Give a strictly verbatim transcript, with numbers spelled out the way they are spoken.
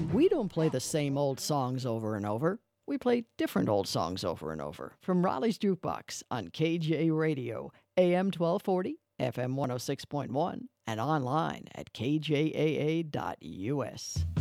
We don't play the same old songs over and over. We play different old songs over and over. From Raleigh's Jukebox on K J Radio, A M twelve forty, F M one oh six point one, and online at K J A A dot U S.